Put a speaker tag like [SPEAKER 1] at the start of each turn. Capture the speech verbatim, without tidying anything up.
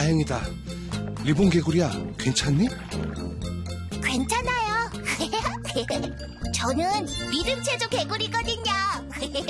[SPEAKER 1] 다행이다. 리본 개구리야, 괜찮니?
[SPEAKER 2] 괜찮아요. 저는 믿음 체조 개구리거든요.